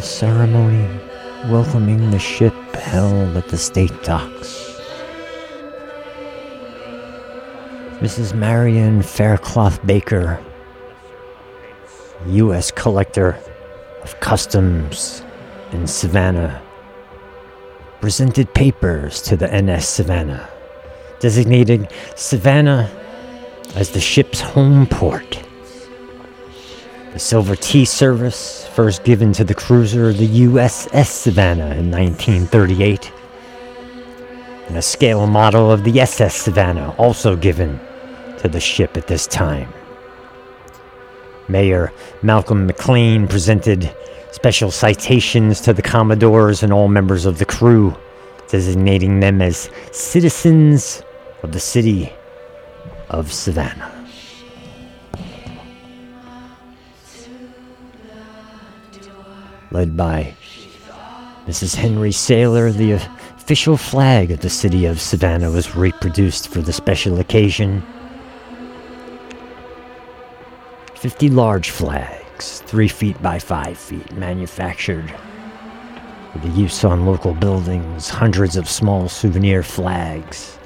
Ceremony welcoming the ship held at the state docks. Mrs. Marion Faircloth Baker, U.S. Collector of Customs in Savannah, presented papers to the NS Savannah, designating Savannah as the ship's home port. The Silver Tea service, first given to the cruiser the USS Savannah in 1938, and a scale model of the SS Savannah, also given to the ship at this time. Mayor Malcolm McLean presented special citations to the Commodores and all members of the crew, designating them as citizens of the city of Savannah. Led by Mrs. Henry Saylor, the official flag of the city of Savannah was reproduced for the special occasion. 50 large flags, 3 feet by 5 feet, manufactured for the use on local buildings, hundreds of small souvenir flags,